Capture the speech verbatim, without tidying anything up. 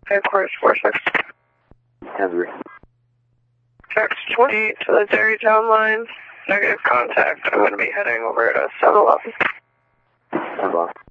Headquarters four six. Henry. Text twenty-eight to the Derrytown line. Negative contact. I'm going to be heading over to seven eleven. Hold on.